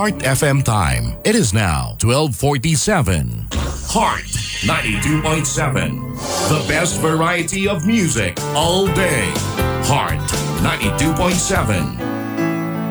Heart FM time. It is now 12:47. Heart 92.7. The best variety of music all day. Heart 92.7.